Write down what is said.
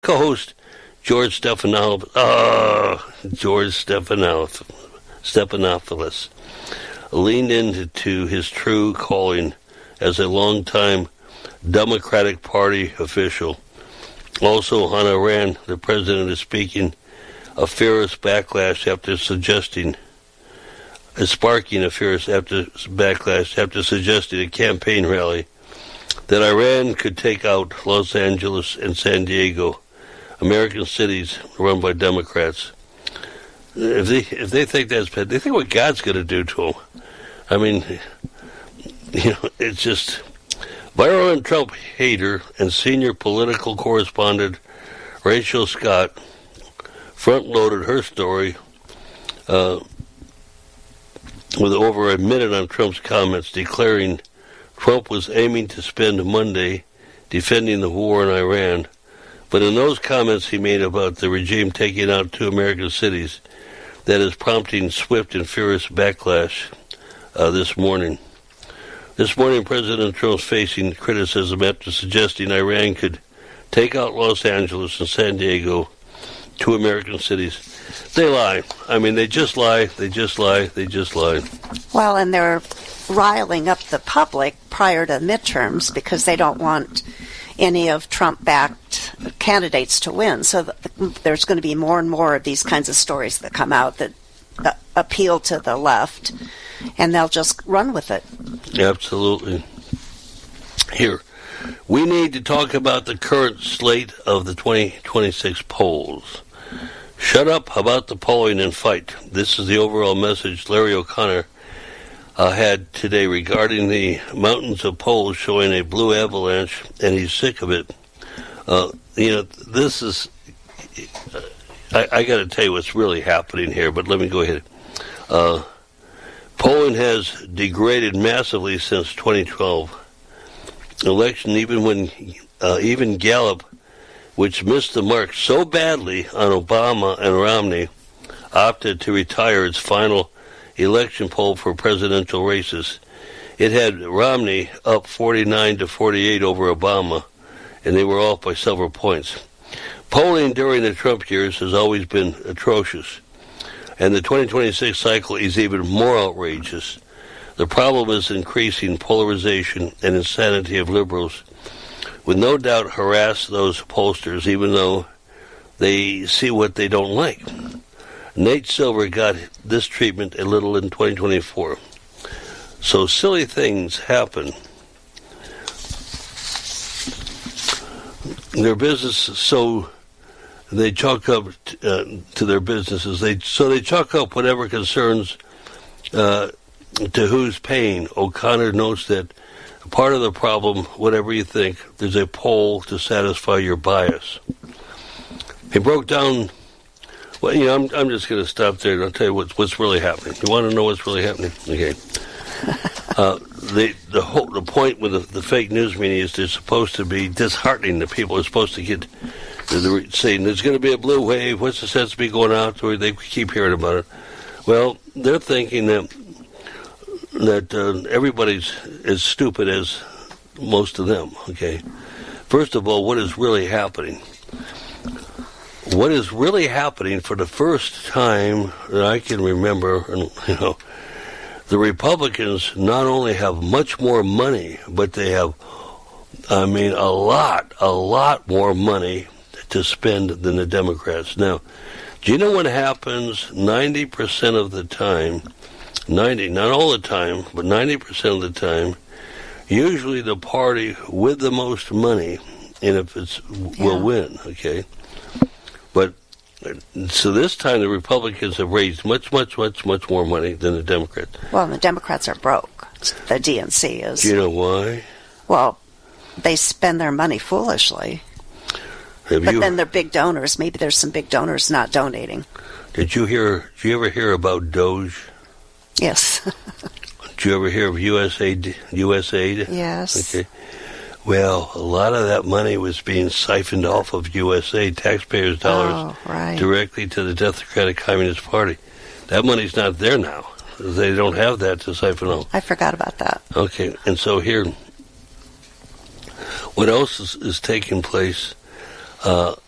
Co-host George Stephanopoulos leaned into his true calling as a longtime Democratic Party official. Also on Iran, the president is speaking a fierce backlash after suggesting a campaign rally that Iran could take out Los Angeles and San Diego, American cities run by Democrats. If they think that's bad, they think what God's going to do to them. I mean, it's just viral and Trump hater and senior political correspondent Rachel Scott front-loaded her story with over a minute on Trump's comments, declaring Trump was aiming to spend Monday defending the war in Iran. But in those comments he made about the regime taking out 2 American cities, that is prompting swift and furious backlash this morning. This morning, President Trump's facing criticism after suggesting Iran could take out Los Angeles and San Diego, 2 American cities. They lie. I mean, they just lie. They just lie. They just lie. Well, and they're riling up the public prior to midterms because they don't want any of Trump-backed candidates to win. So there's going to be more and more of these kinds of stories that come out that appeal to the left, and they'll just run with it. Absolutely. Here, we need to talk about the current slate of the 2026 polls. Shut up about the polling and fight. This is the overall message Larry O'Connor had today regarding the mountains of polls showing a blue avalanche, and he's sick of it. This is... I got to tell you what's really happening here, but let me go ahead. Polling has degraded massively since 2012 election, even Gallup, which missed the mark so badly on Obama and Romney, opted to retire its final election poll for presidential races. It had Romney up 49-48 over Obama, and they were off by several points. Polling during the Trump years has always been atrocious, and the 2026 cycle is even more outrageous. The problem is increasing polarization and insanity of liberals, will no doubt harass those pollsters, even though they see what they don't like. Nate Silver got this treatment a little in 2024. So silly things happen. Their business, so they chalk up to their businesses. They chalk up whatever concerns to who's paying. O'Connor notes that part of the problem, whatever you think, there's a poll to satisfy your bias. He broke down. Well, I'm just going to stop there and I'll tell you what's really happening. You want to know what's really happening? Okay. The point with the fake news media is they're supposed to be disheartening the people. They're supposed to get saying there's going to be a blue wave. What's the sense of me going out? Or they keep hearing about it. Well, they're thinking that everybody's as stupid as most of them. Okay. First of all, what is really happening? What is really happening for the first time that I can remember, and the Republicans not only have much more money, but they have, a lot more money to spend than the Democrats. Now, do you know what happens 90% of the time, not all the time, but 90% of the time, usually the party with the most money, and if will win, okay? But so this time the Republicans have raised much more money than the Democrats. Well, the Democrats are broke. The DNC is. Do you know why? Well, they spend their money foolishly. Then they're big donors. Maybe there's some big donors not donating. Did you ever hear about Doge? Yes. Did you ever hear of USAID? Yes. Okay. Well, a lot of that money was being siphoned off of USAID, taxpayers' dollars, directly to the Democratic Communist Party. That money's not there now. They don't have that to siphon off. I forgot about that. Okay, and so here, what else is taking place?